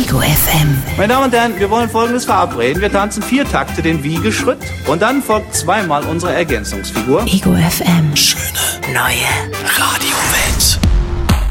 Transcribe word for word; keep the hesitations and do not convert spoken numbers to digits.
Ego F M. Meine Damen und Herren, wir wollen Folgendes verabreden. Wir tanzen vier Takte den Wiegeschritt und dann folgt zweimal unsere Ergänzungsfigur. Ego F M. Schöne Neue